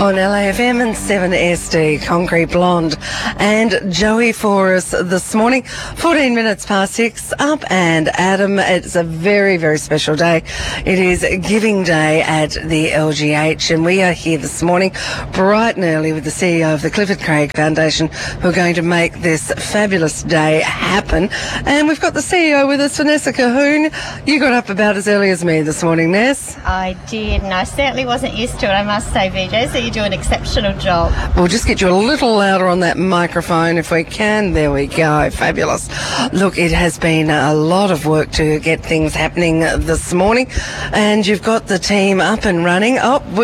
On LAFM and 7SD, Concrete Blonde and Joey for us this morning. 14 minutes past 6, up and Adam. It's a very, very special day. It is Giving Day at the LGH, and we are here this morning bright and early with the CEO of the Clifford Craig Foundation, who are going to make this fabulous day happen. And we've got the CEO with us, Vanessa Cahoon. You got up about as early as me this morning, Ness. I did, and I certainly wasn't used to it, I must say, VJ, so you do an exceptional job. We'll just get you a little louder on that microphone if we can. There we go. Fabulous. Look, it has been a lot of work to get things happening this morning, and you've got the team up and running. Oh,